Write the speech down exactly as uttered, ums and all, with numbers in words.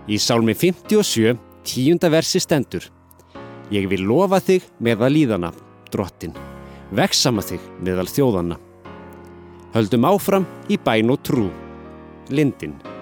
Í sálmi fimmtíu og sjö, tíunda versi stendur: Ég vil lofa þig meðal líðana, Drottinn, vegsama þig meðal þjóðanna. Höldum áfram í bæn og trú. Lindin.